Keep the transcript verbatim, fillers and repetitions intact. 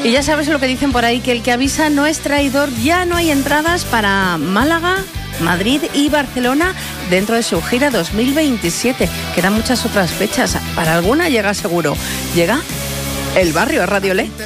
Y ya sabes lo que dicen por ahí, que el que avisa no es traidor. Ya no hay entradas para Málaga, Madrid y Barcelona dentro de su gira dos mil veintisiete. Quedan muchas otras fechas. Para alguna llega seguro. Llega El Barrio a Radio Le.